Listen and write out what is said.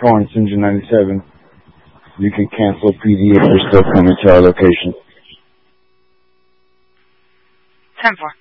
Torrance, Engine 97. You can cancel PD if you're still coming to our location. 10-4.